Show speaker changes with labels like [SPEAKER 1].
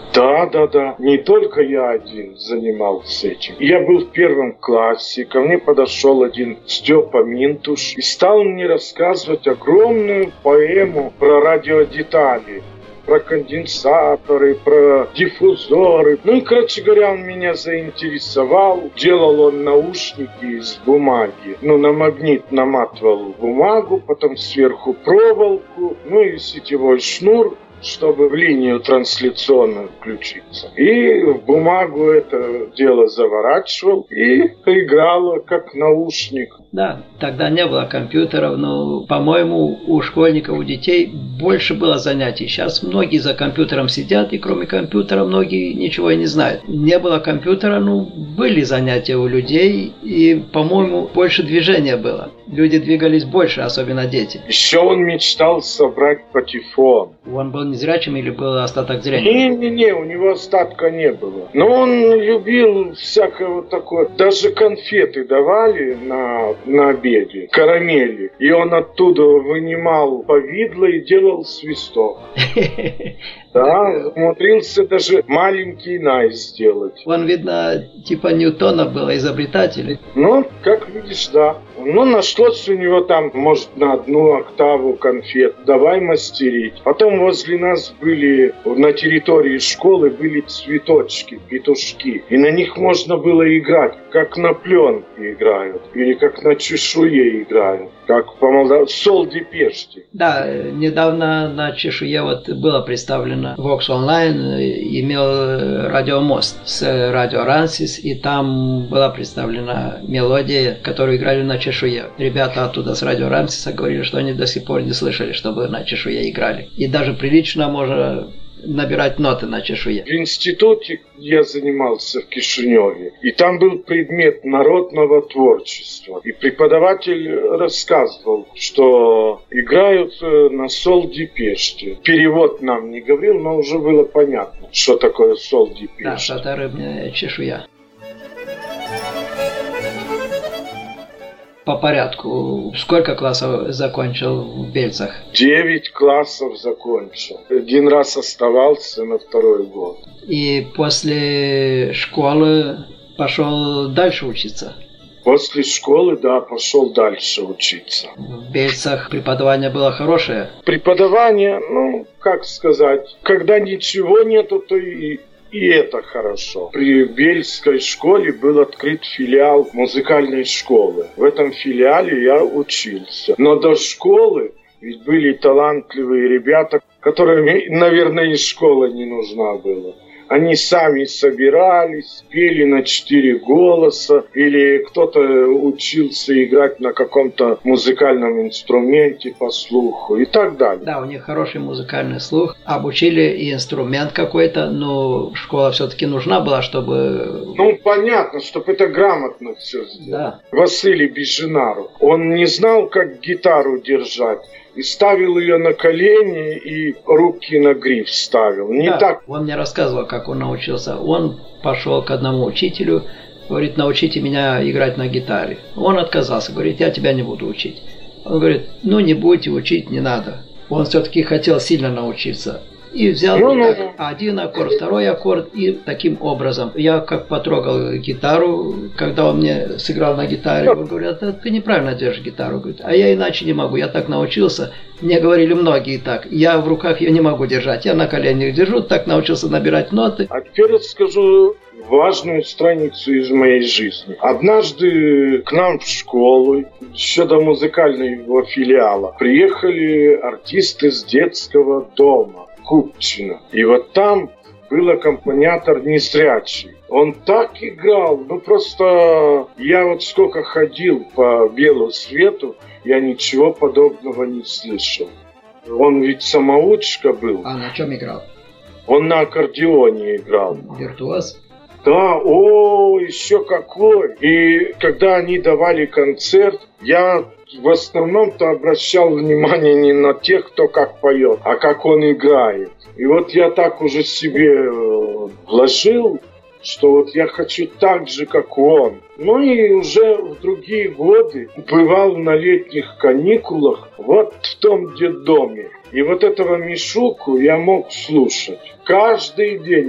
[SPEAKER 1] Да, да, да. Не только я один занимался этим. Я был в первом классе, ко мне подошел один Степа Минтуш и стал мне рассказывать огромную поэму про радиодетали. Про конденсаторы, про диффузоры. Ну и, короче говоря, он меня заинтересовал. Делал он наушники из бумаги. Ну, на магнит наматывал бумагу, потом сверху проволоку, ну и сетевой шнур, чтобы в линию трансляционную включиться. И в бумагу это дело заворачивал и играло как наушник.
[SPEAKER 2] Да, тогда не было компьютеров, но, по-моему, у школьников, у детей больше было занятий. Сейчас многие за компьютером сидят, и кроме компьютера многие ничего и не знают. Не было компьютера, ну, были занятия у людей, и, по-моему, больше движения было. Люди двигались больше, особенно дети.
[SPEAKER 1] Еще он мечтал собрать патефон.
[SPEAKER 2] Он был незрячим или был остаток зрения?
[SPEAKER 1] Не, у него остатка не было. Но он любил всякое вот такое. Даже конфеты давали на обеде, карамели. И он оттуда вынимал повидло и делал свисток. Да, умудрился даже маленький Най сделать.
[SPEAKER 2] Он, видно, типа Ньютона был, изобретатель.
[SPEAKER 1] Ну, как видишь, да. Ну, нашлось у него там, может, на 1 октаву конфет. Давай мастерить. Потом возле нас были, на территории школы были цветочки, петушки. И на них можно было играть, как на пленке играют. Или как на чешуе играют. Как по солдипешти.
[SPEAKER 2] Да, недавно на чешуе вот было представлено Vox Online, имел радиомост с радио Рансис, и там была представлена мелодия, которую играли на чешуе. Ребята оттуда с радио Рансиса говорили, что они до сих пор не слышали, чтобы на чешуе играли. И даже прилично можно набирать ноты на чешуе.
[SPEAKER 1] В институте я занимался в Кишиневе, и там был предмет народного творчества. И преподаватель рассказывал, что играют на солдипеште. Перевод нам не говорил, но уже было понятно, что такое солдипеште.
[SPEAKER 2] Да, что это рыбная чешуя. По порядку, сколько классов закончил в Бельцах?
[SPEAKER 1] 9 классов закончил. 1 раз оставался на 2-й год.
[SPEAKER 2] И после школы пошел дальше учиться?
[SPEAKER 1] После школы, да, пошел дальше учиться.
[SPEAKER 2] В Бельцах преподавание было хорошее?
[SPEAKER 1] Преподавание, ну, как сказать, когда ничего нету, то и это хорошо. При Бельской школе был открыт филиал музыкальной школы. В этом филиале я учился. Но до школы ведь были талантливые ребята, которым, наверное, и школа не нужна была. Они сами собирались, пели на 4 голоса, или кто-то учился играть на каком-то музыкальном инструменте по слуху и так далее.
[SPEAKER 2] Да, у них хороший музыкальный слух. Обучили и инструмент какой-то, но школа все-таки нужна была, чтобы...
[SPEAKER 1] Ну, понятно, чтобы это грамотно все сделать.
[SPEAKER 2] Да.
[SPEAKER 1] Василий Бежинару, он не знал, как гитару держать. И ставил ее на колени и руки на гриф ставил. Не
[SPEAKER 2] да,
[SPEAKER 1] так.
[SPEAKER 2] Он мне рассказывал, как он научился. Он пошел к одному учителю, говорит, научите меня играть на гитаре. Он отказался, говорит, я тебя не буду учить. Он говорит, ну не будете учить, не надо. Он все-таки хотел сильно научиться. И взял один аккорд, 2-й аккорд, и таким образом. Я как потрогал гитару, когда он мне сыграл на гитаре, он говорит, ты неправильно держишь гитару. Говорит, а я иначе не могу, я так научился. Мне говорили многие так, я в руках ее не могу держать, я на коленях держу, так научился набирать ноты.
[SPEAKER 1] А теперь расскажу важную страницу из моей жизни. Однажды к нам в школу, еще до музыкального филиала, приехали артисты с детского дома Купчино. И вот там был аккомпаниатор незрячий. Он так играл, ну просто я вот сколько ходил по белу свету, я ничего подобного не слышал. Он ведь самоучка был.
[SPEAKER 2] А на чем играл?
[SPEAKER 1] Он на аккордеоне играл.
[SPEAKER 2] Виртуоз?
[SPEAKER 1] Да, еще какой. И когда они давали концерт, я в основном-то обращал внимание не на тех, кто как поет, а как он играет. И вот я так уже себе вложил, что вот я хочу так же, как он. Ну и уже в другие годы бывал на летних каникулах вот в том детдоме. И вот этого Мишуку я мог слушать каждый день.